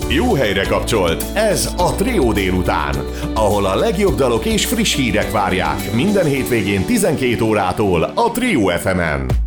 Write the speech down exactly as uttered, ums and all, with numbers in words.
Jó helyre kapcsolt, ez a Trió délután, ahol a legjobb dalok és friss hírek várják minden hétvégén tizenkét órától a Trió ef emen.